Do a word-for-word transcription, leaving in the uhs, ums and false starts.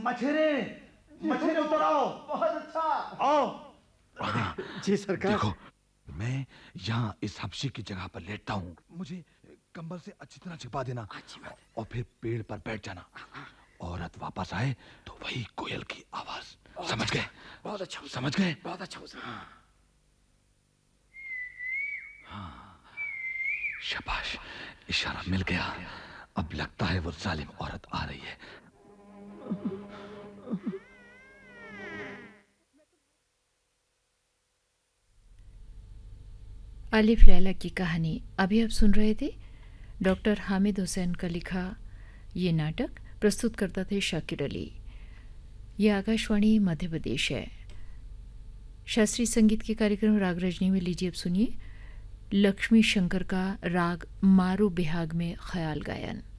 मछेरे मछेरे उतर आओ। बहुत अच्छा। आओ। जी सरकार। देखो, मैं यहाँ इस हबशी की जगह पर लेटता हूँ, मुझे कंबल से अच्छी तरह छिपा देना और फिर पेड़ पर बैठ जाना। औरत वापस आए तो वही कोयल की आवाज। समझ गए? बहुत अच्छा। समझ गए? बहुत अच्छा। हाँ, शाबाश, इशारा मिल गया। अब लगता है वो जालिम औरत आ रही है। अलिफ लैला की कहानी अभी आप सुन रहे थे। डॉक्टर हामिद हुसैन का लिखा ये नाटक प्रस्तुत करता थे शाकिर अली। ये आकाशवाणी मध्य प्रदेश है। शास्त्रीय संगीत के कार्यक्रम राग रजनी में लीजिए अब सुनिए लक्ष्मी शंकर का राग मारू बिहाग में ख्याल गायन।